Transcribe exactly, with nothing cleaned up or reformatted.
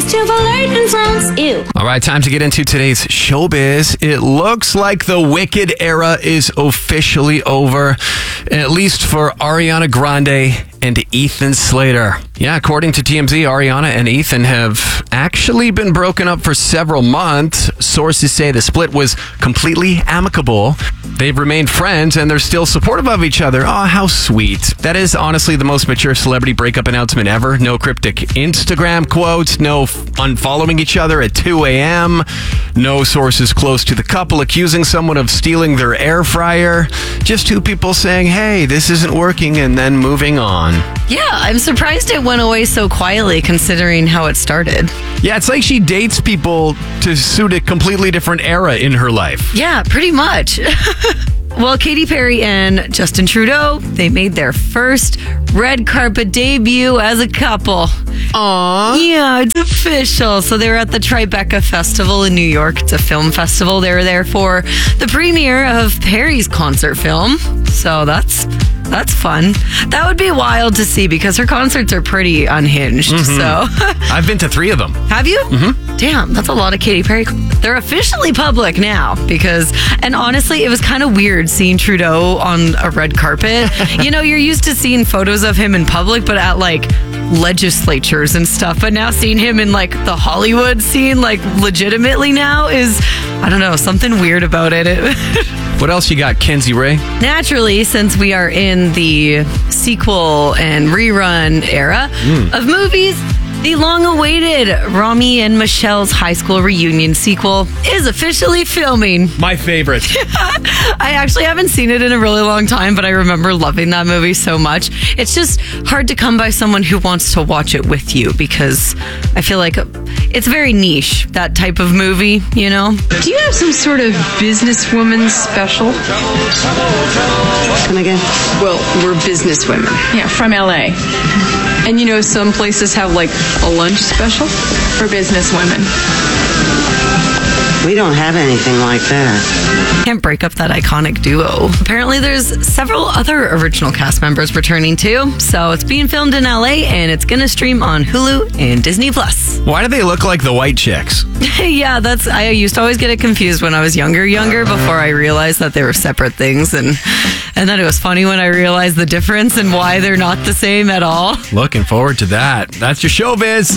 to flirt in France. Ew. All right, time to get into today's showbiz. It looks like the Wicked era is officially over, at least for Ariana Grande and Ethan Slater. Yeah, according to T M Z, Ariana and Ethan have actually been broken up for several months. Sources say the split was completely amicable. They've remained friends and they're still supportive of each other. Oh, how sweet. That is honestly the most mature celebrity breakup announcement ever. No cryptic Instagram quotes, no f- unfollowing each other at two a.m., no sources close to the couple accusing someone of stealing their air fryer. Just two people saying, hey, this isn't working, and then moving on. Yeah, I'm surprised it went away so quietly considering how it started. Yeah, it's like she dates people to suit a completely different era in her life. Yeah, pretty much. Well, Katy Perry and Justin Trudeau, they made their first red carpet debut as a couple. Aww. Yeah, it's official. So they were at the Tribeca Festival in New York. It's a film festival. They were there for the premiere of Perry's concert film. So that's that's fun. That would be wild to see because her concerts are pretty unhinged. Mm-hmm. So I've been to three of them. Have you? Mm-hmm. Damn, that's a lot of Katy Perry. They're officially public now because, and honestly, it was kind of weird seeing Trudeau on a red carpet. You know, you're used to seeing photos of him in public, but at like legislatures and stuff. But now seeing him in like the Hollywood scene, like legitimately now is, I don't know, something weird about it. it What else you got, Kenzie Ray? Naturally, since we are in the sequel and rerun era mm. of movies, the long-awaited Rami and Michelle's high school reunion sequel is officially filming. My favorite. I actually haven't seen it in a really long time, but I remember loving that movie so much. It's just hard to come by someone who wants to watch it with you because I feel like it's very niche, that type of movie, you know? Do you have some sort of businesswoman special? Come again? Well, we're businesswomen. Yeah, from L A. And you know, some places have like a lunch special for businesswomen. We don't have anything like that. Can't break up that iconic duo. Apparently there's several other original cast members returning too. So it's being filmed in L A and it's going to stream on Hulu and Disney Plus. Why do they look like the white chicks? Yeah, that's, I used to always get it confused when I was younger, younger before I realized that they were separate things. And, and then it was funny when I realized the difference and why they're not the same at all. Looking forward to that. That's your showbiz.